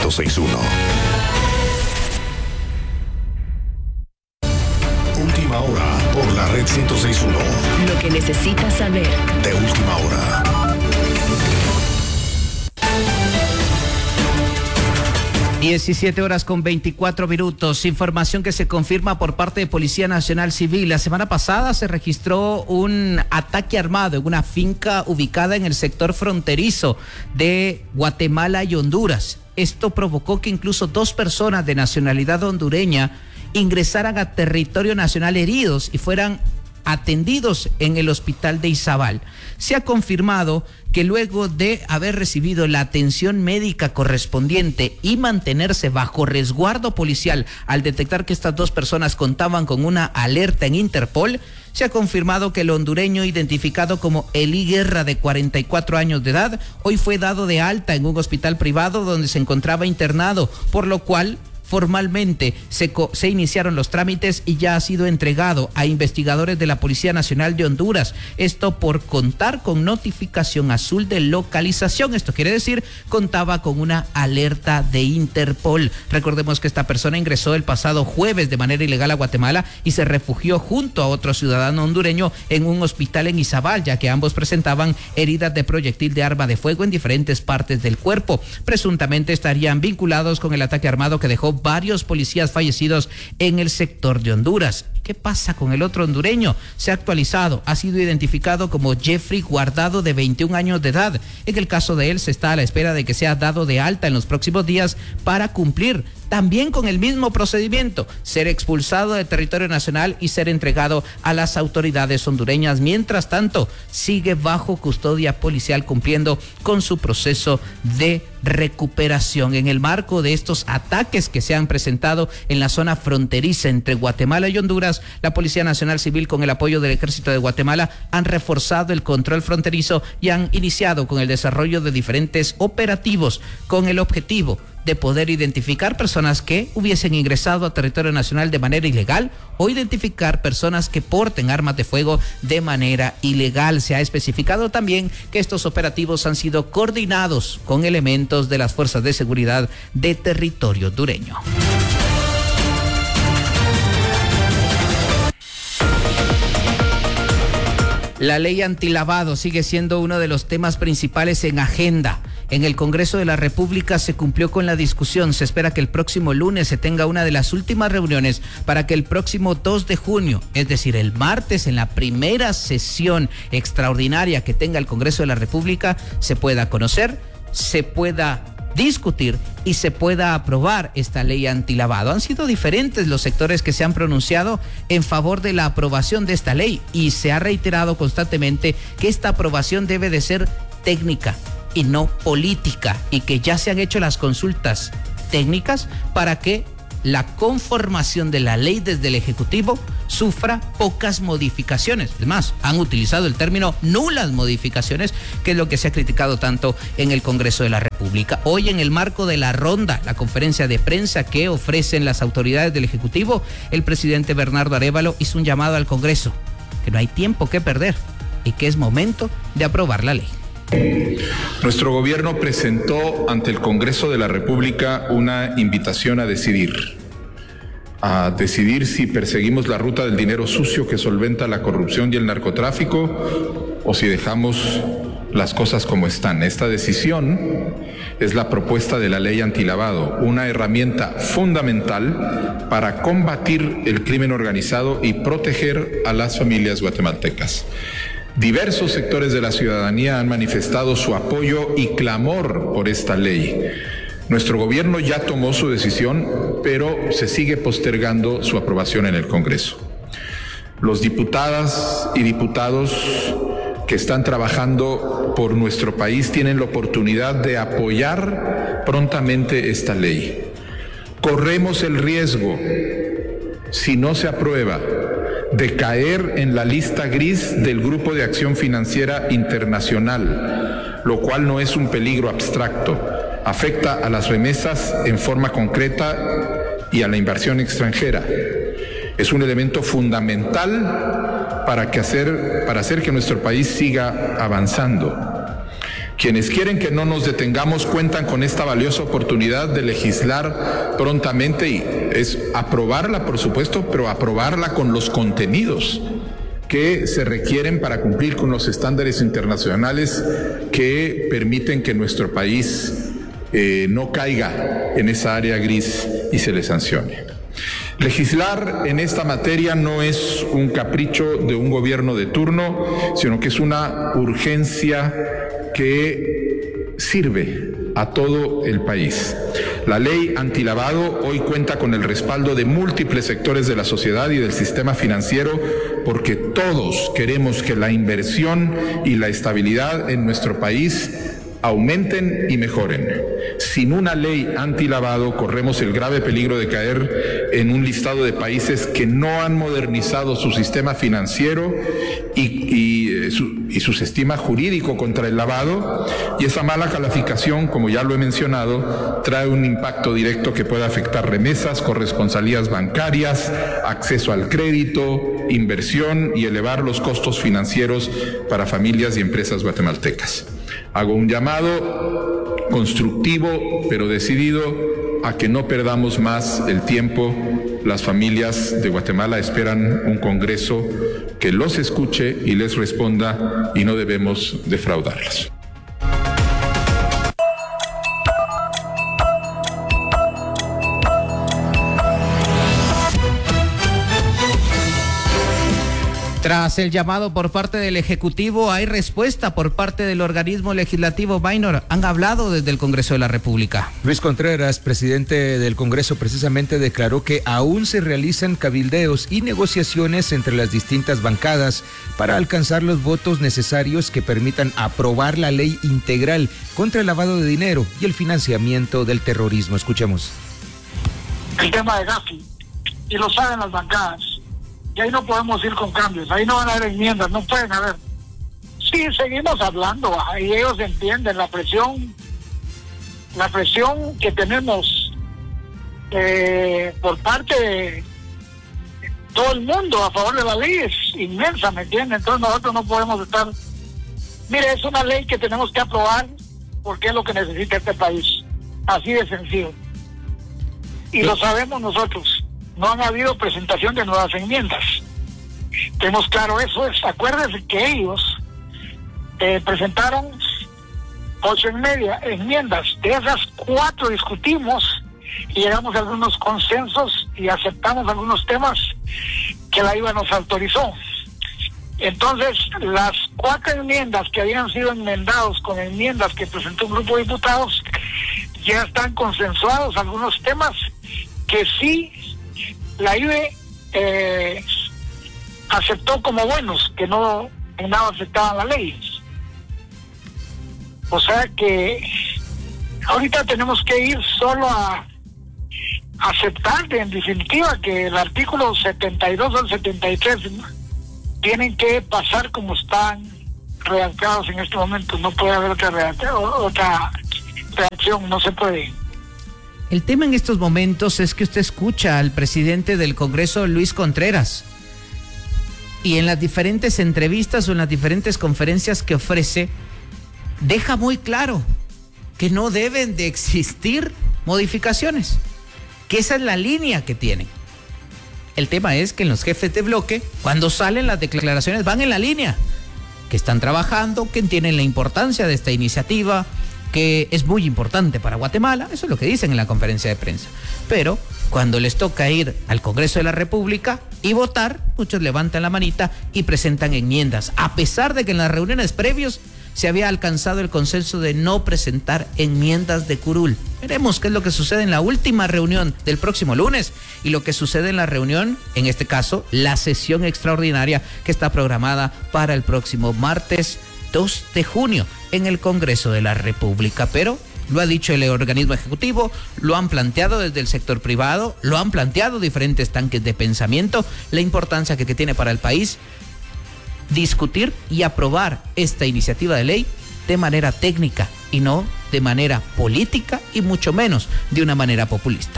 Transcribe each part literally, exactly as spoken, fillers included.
ciento seis punto uno. Última hora por la red ciento seis punto uno. Lo que necesitas saber. De última hora. diecisiete horas con veinticuatro minutos. Información que se confirma por parte de Policía Nacional Civil. La semana pasada se registró un ataque armado en una finca ubicada en el sector fronterizo de Guatemala y Honduras. Esto provocó que incluso dos personas de nacionalidad hondureña ingresaran a territorio nacional heridos y fueran atendidos en el hospital de Izabal. Se ha confirmado que luego de haber recibido la atención médica correspondiente y mantenerse bajo resguardo policial al detectar que estas dos personas contaban con una alerta en Interpol, se ha confirmado que el hondureño identificado como Elí Guerra, de cuarenta y cuatro años de edad, hoy fue dado de alta en un hospital privado donde se encontraba internado, por lo cual formalmente se, se iniciaron los trámites y ya ha sido entregado a investigadores de la Policía Nacional de Honduras. Esto por contar con notificación azul de localización. Esto quiere decir, contaba con una alerta de Interpol. Recordemos que esta persona ingresó el pasado jueves de manera ilegal a Guatemala y se refugió junto a otro ciudadano hondureño en un hospital en Izabal, ya que ambos presentaban heridas de proyectil de arma de fuego en diferentes partes del cuerpo. Presuntamente estarían vinculados con el ataque armado que dejó varios policías fallecidos en el sector de Honduras. ¿Qué pasa con el otro hondureño? Se ha actualizado, ha sido identificado como Jeffrey Guardado, de veintiún años de edad. En el caso de él se está a la espera de que sea dado de alta en los próximos días para cumplir también con el mismo procedimiento, ser expulsado de territorio nacional y ser entregado a las autoridades hondureñas. Mientras tanto, sigue bajo custodia policial cumpliendo con su proceso de recuperación. En el marco de estos ataques que se han presentado en la zona fronteriza entre Guatemala y Honduras, la Policía Nacional Civil, con el apoyo del Ejército de Guatemala, han reforzado el control fronterizo y han iniciado con el desarrollo de diferentes operativos con el objetivo de poder identificar personas que hubiesen ingresado a territorio nacional de manera ilegal o identificar personas que porten armas de fuego de manera ilegal. Se ha especificado también que estos operativos han sido coordinados con elementos de las fuerzas de seguridad de territorio hondureño. La ley antilavado sigue siendo uno de los temas principales en agenda. En el Congreso de la República se cumplió con la discusión. Se espera que el próximo lunes se tenga una de las últimas reuniones para que el próximo dos de junio, es decir, el martes, en la primera sesión extraordinaria que tenga el Congreso de la República, se pueda conocer, se pueda discutir y se pueda aprobar esta ley antilavado. Han sido diferentes los sectores que se han pronunciado en favor de la aprobación de esta ley y se ha reiterado constantemente que esta aprobación debe de ser técnica y no política, y que ya se han hecho las consultas técnicas para que la conformación de la ley desde el Ejecutivo sufra pocas modificaciones. Es más, han utilizado el término nulas modificaciones, que es lo que se ha criticado tanto en el Congreso de la República. Hoy, en el marco de la ronda, la conferencia de prensa que ofrecen las autoridades del Ejecutivo, el presidente Bernardo Arévalo hizo un llamado al Congreso, que no hay tiempo que perder y que es momento de aprobar la ley. Nuestro gobierno presentó ante el Congreso de la República una invitación a decidir, a decidir si perseguimos la ruta del dinero sucio que solventa la corrupción y el narcotráfico o si dejamos las cosas como están. Esta decisión es la propuesta de la ley antilavado, una herramienta fundamental para combatir el crimen organizado y proteger a las familias guatemaltecas. Diversos sectores de la ciudadanía han manifestado su apoyo y clamor por esta ley. Nuestro gobierno ya tomó su decisión, pero se sigue postergando su aprobación en el Congreso. Los diputadas y diputados que están trabajando por nuestro país tienen la oportunidad de apoyar prontamente esta ley. Corremos el riesgo, si no se aprueba, de caer en la lista gris del Grupo de Acción Financiera Internacional, lo cual no es un peligro abstracto. Afecta a las remesas en forma concreta y a la inversión extranjera. Es un elemento fundamental para, que hacer, para hacer que nuestro país siga avanzando. Quienes quieren que no nos detengamos cuentan con esta valiosa oportunidad de legislar prontamente y es aprobarla, por supuesto, pero aprobarla con los contenidos que se requieren para cumplir con los estándares internacionales que permiten que nuestro país eh, no caiga en esa área gris y se le sancione. Legislar en esta materia no es un capricho de un gobierno de turno, sino que es una urgencia que sirve a todo el país. La ley antilavado hoy cuenta con el respaldo de múltiples sectores de la sociedad y del sistema financiero porque todos queremos que la inversión y la estabilidad en nuestro país aumenten y mejoren. Sin una ley antilavado corremos el grave peligro de caer en un listado de países que no han modernizado su sistema financiero y, y, su, y su sistema jurídico contra el lavado, y esa mala calificación, como ya lo he mencionado, trae un impacto directo que puede afectar remesas, corresponsalías bancarias, acceso al crédito, inversión y elevar los costos financieros para familias y empresas guatemaltecas. Hago un llamado constructivo, pero decidido, a que no perdamos más el tiempo. Las familias de Guatemala esperan un Congreso que los escuche y les responda, y no debemos defraudarlas. Tras el llamado por parte del Ejecutivo, hay respuesta por parte del organismo legislativo. Baynor, han hablado desde el Congreso de la República. Luis Contreras, presidente del Congreso, precisamente declaró que aún se realizan cabildeos y negociaciones entre las distintas bancadas para alcanzar los votos necesarios que permitan aprobar la ley integral contra el lavado de dinero y el financiamiento del terrorismo. Escuchemos. El tema de Gafi, y lo saben las bancadas. Y ahí no podemos ir con cambios, ahí no van a haber enmiendas, no pueden haber. Sí, seguimos hablando, y ellos entienden la presión, la presión que tenemos eh, por parte de todo el mundo a favor de la ley es inmensa, ¿me entienden? Entonces nosotros no podemos estar... Mire, es una ley que tenemos que aprobar porque es lo que necesita este país, así de sencillo. Y lo sabemos nosotros. No han habido presentación de nuevas enmiendas. Tenemos claro eso. Es, acuérdense que ellos eh, presentaron ocho y media enmiendas. De esas cuatro discutimos y llegamos a algunos consensos y aceptamos algunos temas que la I V A nos autorizó. Entonces, las cuatro enmiendas que habían sido enmendados con enmiendas que presentó un grupo de diputados, ya están consensuados algunos temas que sí la I V E eh, aceptó como buenos, que no en nada afectaban la ley. O sea que ahorita tenemos que ir solo a aceptar en definitiva que el artículo setenta y dos al setenta y tres, ¿no?, tienen que pasar como están redactados en este momento. No puede haber otra redacción, otra reacción, no se puede. El tema en estos momentos es que usted escucha al presidente del Congreso, Luis Contreras, y en las diferentes entrevistas o en las diferentes conferencias que ofrece, deja muy claro que no deben de existir modificaciones, que esa es la línea que tienen. El tema es que en los jefes de bloque, cuando salen las declaraciones, van en la línea, que están trabajando, que entienden la importancia de esta iniciativa, que es muy importante para Guatemala, eso es lo que dicen en la conferencia de prensa. Pero cuando les toca ir al Congreso de la República y votar, muchos levantan la manita y presentan enmiendas, a pesar de que en las reuniones previos se había alcanzado el consenso de no presentar enmiendas de curul. Veremos qué es lo que sucede en la última reunión del próximo lunes y lo que sucede en la reunión, en este caso, la sesión extraordinaria que está programada para el próximo martes dos de junio en el Congreso de la República. Pero lo ha dicho el organismo ejecutivo, lo han planteado desde el sector privado, lo han planteado diferentes tanques de pensamiento, la importancia que, que tiene para el país discutir y aprobar esta iniciativa de ley de manera técnica y no de manera política y mucho menos de una manera populista.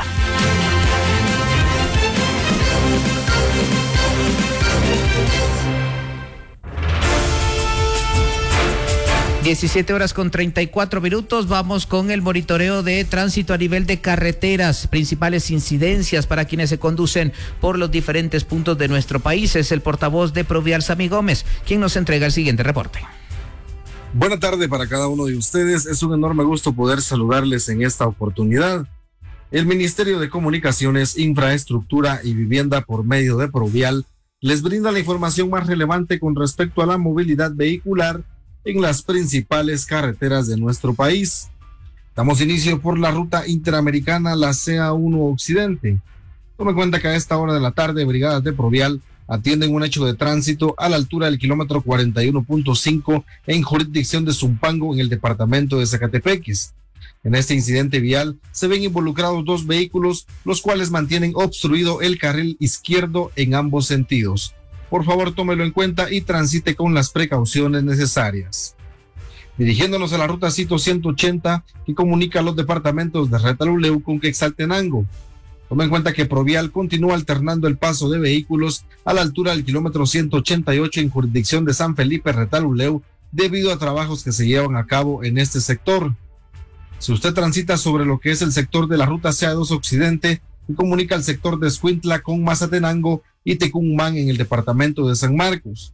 diecisiete horas con treinta y cuatro minutos, vamos con el monitoreo de tránsito a nivel de carreteras, principales incidencias para quienes se conducen por los diferentes puntos de nuestro país. Es el portavoz de Provial, Sammy Gómez, quien nos entrega el siguiente reporte. Buena tarde para cada uno de ustedes, es un enorme gusto poder saludarles en esta oportunidad. El Ministerio de Comunicaciones, Infraestructura y Vivienda por medio de Provial les brinda la información más relevante con respecto a la movilidad vehicular en las principales carreteras de nuestro país. Damos inicio por la ruta interamericana, la C A uno Occidente. Tome en cuenta que a esta hora de la tarde, brigadas de Provial atienden un hecho de tránsito a la altura del kilómetro cuarenta y uno punto cinco en jurisdicción de Zumpango, en el departamento de Zacatepeques. En este incidente vial se ven involucrados dos vehículos, los cuales mantienen obstruido el carril izquierdo en ambos sentidos. Por favor, tómelo en cuenta y transite con las precauciones necesarias. Dirigiéndonos a la ruta Cito ciento ochenta, que comunica los departamentos de Retaluleu con Quetzaltenango. Tome en cuenta que Provial continúa alternando el paso de vehículos a la altura del kilómetro ciento ochenta y ocho en jurisdicción de San Felipe Retaluleu, debido a trabajos que se llevan a cabo en este sector. Si usted transita sobre lo que es el sector de la ruta C A dos Occidente, que comunica el sector de Escuintla con Mazatenango y Tecumán en el departamento de San Marcos.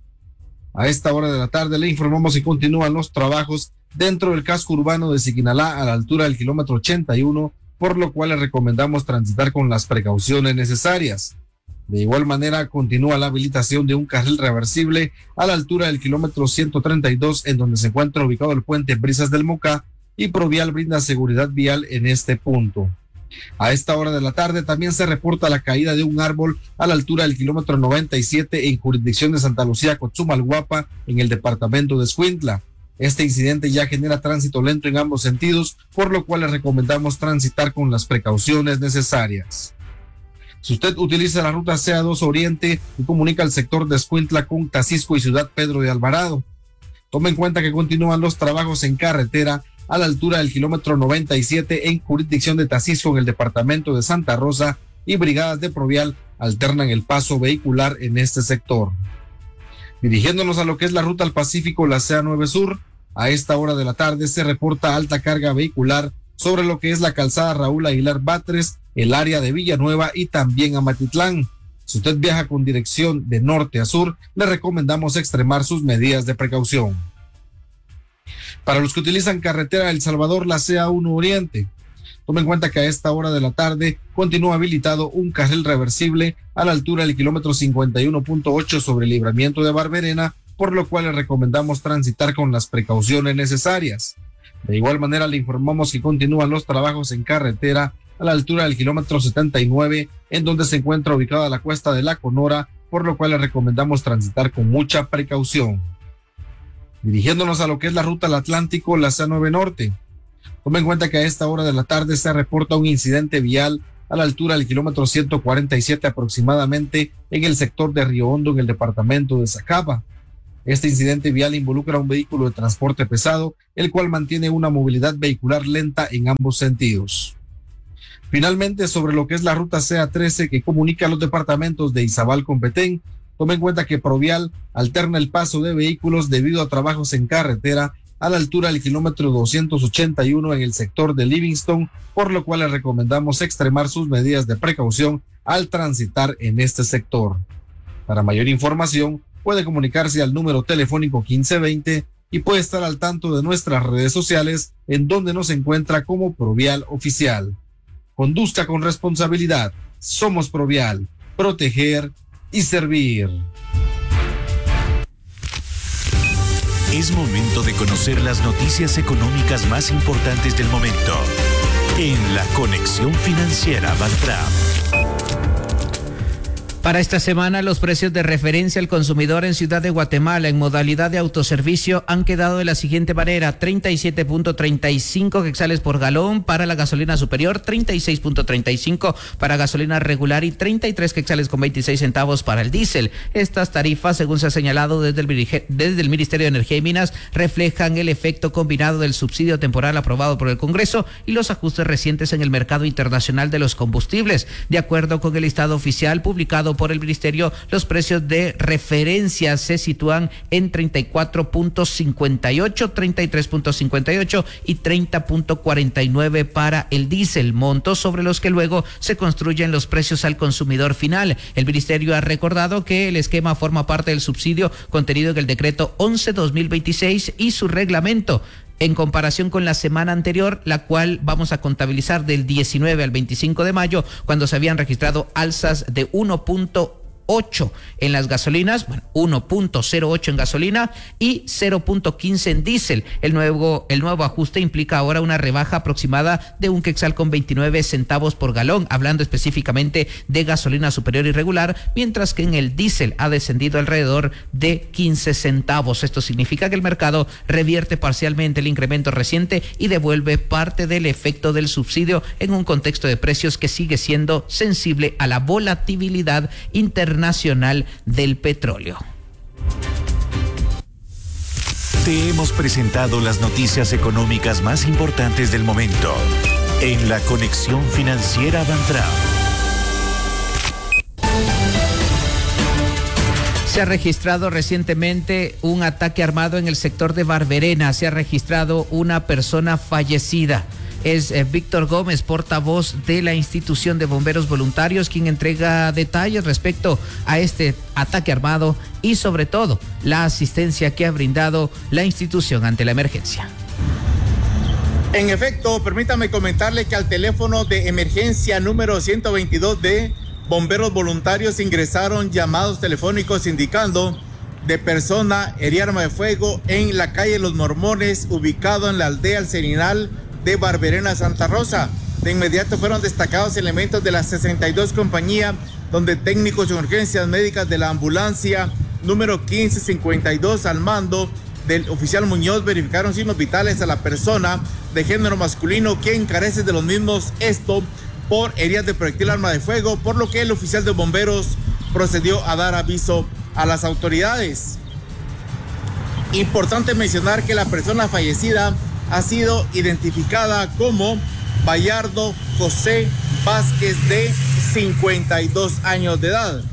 A esta hora de la tarde le informamos que continúan los trabajos dentro del casco urbano de Siquinalá a la altura del kilómetro ochenta y uno, por lo cual le recomendamos transitar con las precauciones necesarias. De igual manera, continúa la habilitación de un carril reversible a la altura del kilómetro ciento treinta y dos, en donde se encuentra ubicado el puente Brisas del Mocá, y Provial brinda seguridad vial en este punto. A esta hora de la tarde también se reporta la caída de un árbol a la altura del kilómetro noventa y siete en jurisdicción de Santa Lucía, Cotzumalguapa, en el departamento de Escuintla. Este incidente ya genera tránsito lento en ambos sentidos, por lo cual le recomendamos transitar con las precauciones necesarias. Si usted utiliza la ruta C A dos Oriente y comunica el sector de Escuintla con Tacisco y Ciudad Pedro de Alvarado, tome en cuenta que continúan los trabajos en carretera a la altura del kilómetro noventa y siete en jurisdicción de Tacisco en el departamento de Santa Rosa, y brigadas de Provial alternan el paso vehicular en este sector. Dirigiéndonos a lo que es la ruta al Pacífico, la C A nueve Sur, a esta hora de la tarde se reporta alta carga vehicular sobre lo que es la calzada Raúl Aguilar Batres, el área de Villanueva y también Amatitlán. Si usted viaja con dirección de norte a sur, le recomendamos extremar sus medidas de precaución. Para los que utilizan carretera El Salvador, la C A uno Oriente, tome en cuenta que a esta hora de la tarde continúa habilitado un carril reversible a la altura del kilómetro cincuenta y uno punto ocho sobre el libramiento de Barberena, por lo cual le recomendamos transitar con las precauciones necesarias. De igual manera le informamos que continúan los trabajos en carretera a la altura del kilómetro setenta y nueve, en donde se encuentra ubicada la cuesta de la Conora, por lo cual le recomendamos transitar con mucha precaución. Dirigiéndonos a lo que es la ruta al Atlántico, la C A nueve Norte, tome en cuenta que a esta hora de la tarde se reporta un incidente vial a la altura del kilómetro ciento cuarenta y siete aproximadamente en el sector de Río Hondo, en el departamento de Zacapa. Este incidente vial involucra a un vehículo de transporte pesado, el cual mantiene una movilidad vehicular lenta en ambos sentidos. Finalmente, sobre lo que es la ruta C A trece, que comunica los departamentos de Izabal con Petén, tome en cuenta que Provial alterna el paso de vehículos debido a trabajos en carretera a la altura del kilómetro doscientos ochenta y uno en el sector de Livingston, por lo cual le recomendamos extremar sus medidas de precaución al transitar en este sector. Para mayor información, puede comunicarse al número telefónico quince veinte y puede estar al tanto de nuestras redes sociales, en donde nos encuentra como Provial Oficial. Conduzca con responsabilidad. Somos Provial. Proteger y servir. Es momento de conocer las noticias económicas más importantes del momento en la Conexión Financiera Bantrap. Para esta semana, los precios de referencia al consumidor en Ciudad de Guatemala en modalidad de autoservicio han quedado de la siguiente manera: treinta y siete punto treinta y cinco quetzales por galón para la gasolina superior, treinta y seis punto treinta y cinco para gasolina regular y treinta y tres quetzales con veintiséis centavos para el diésel. Estas tarifas, según se ha señalado desde el, desde el Ministerio de Energía y Minas, reflejan el efecto combinado del subsidio temporal aprobado por el Congreso y los ajustes recientes en el mercado internacional de los combustibles. De acuerdo con el listado oficial publicado informado por el ministerio, los precios de referencia se sitúan en treinta y cuatro punto cincuenta y ocho, treinta y tres punto cincuenta y ocho y treinta punto cuarenta y nueve para el diésel, montos sobre los que luego se construyen los precios al consumidor final. El ministerio ha recordado que el esquema forma parte del subsidio contenido en el decreto once dos mil veintiséis y su reglamento, en comparación con la semana anterior, la cual vamos a contabilizar del diecinueve al veinticinco de mayo, cuando se habían registrado alzas de uno punto ocho en las gasolinas, bueno, uno punto cero ocho en gasolina y cero punto quince en diésel. El nuevo, el nuevo ajuste implica ahora una rebaja aproximada de un quetzal con veintinueve centavos por galón, hablando específicamente de gasolina superior y regular, mientras que en el diésel ha descendido alrededor de quince centavos. Esto significa que el mercado revierte parcialmente el incremento reciente y devuelve parte del efecto del subsidio en un contexto de precios que sigue siendo sensible a la volatilidad internacional nacional del petróleo. Te hemos presentado las noticias económicas más importantes del momento en la Conexión Financiera Bantrao. Se ha registrado recientemente un ataque armado en el sector de Barberena. Se ha registrado una persona fallecida. Es eh, Víctor Gómez, portavoz de la institución de bomberos voluntarios, quien entrega detalles respecto a este ataque armado y sobre todo la asistencia que ha brindado la institución ante la emergencia. En efecto, permítame comentarle que al teléfono de emergencia número ciento veintidós de bomberos voluntarios ingresaron llamados telefónicos indicando de persona herida arma de fuego en la calle Los Mormones, ubicado en la aldea El Serenal de Barberena, Santa Rosa. De inmediato fueron destacados elementos de la sesenta y dos compañía, donde técnicos de urgencias médicas de la ambulancia número quince cincuenta y dos al mando del oficial Muñoz verificaron signos vitales a la persona de género masculino, quien carece de los mismos, esto por heridas de proyectil arma de fuego, por lo que el oficial de bomberos procedió a dar aviso a las autoridades. Importante mencionar que la persona fallecida ha sido identificada como Bayardo José Vázquez, de cincuenta y dos años de edad.